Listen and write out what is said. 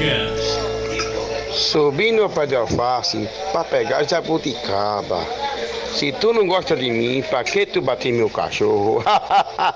Subi no pé de alface pra pegar jabuticaba. Se tu não gosta de mim, pra que tu bater meu cachorro?